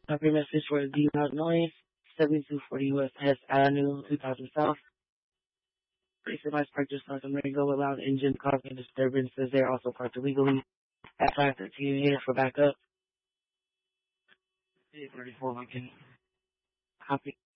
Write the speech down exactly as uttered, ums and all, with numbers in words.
Copy message for D Loud Noise, seventy-two forty West Hess Avenue, two thousand South. Recent lights parked just north of Marengo with loud engine causing disturbances. They're also parked illegally at five thirteen a m for backup. eight thirty-four, we can copy.